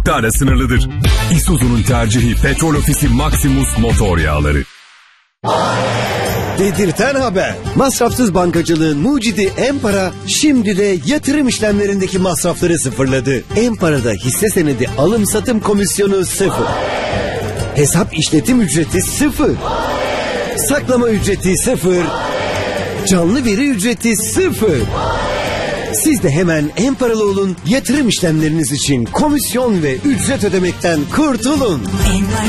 Miktarı sınırlıdır. Isuzu'nun tercihi Petrol Ofisi Maximus motor yağları. Dedirten haber. Masrafsız bankacılığın mucidi Em-Para şimdi de yatırım işlemlerindeki masrafları sıfırladı. Em-Para'da hisse senedi alım satım komisyonu 0. Hesap işletim ücreti 0. Saklama ücreti 0. Canlı veri ücreti 0. Siz de hemen Em-Paralı olun, yatırım işlemleriniz için komisyon ve ücret ödemekten kurtulun.